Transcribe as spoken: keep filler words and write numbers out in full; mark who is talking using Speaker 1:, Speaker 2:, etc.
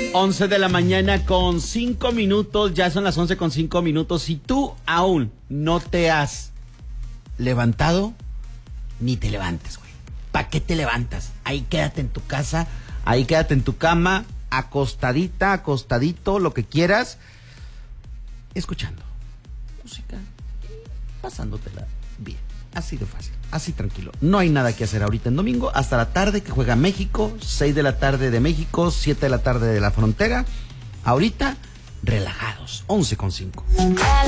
Speaker 1: once de la mañana con cinco minutos, ya son las once con cinco minutos. Si tú aún no te has levantado, ni te levantes, güey. ¿Para qué te levantas? Ahí quédate en tu casa, ahí quédate en tu cama, acostadita, acostadito, lo que quieras, escuchando música, pasándotela bien. Así de fácil, así tranquilo. No hay nada que hacer ahorita en domingo, hasta la tarde que juega México, seis de la tarde de México, siete de la tarde de la frontera. Ahorita, relajados, once con cinco.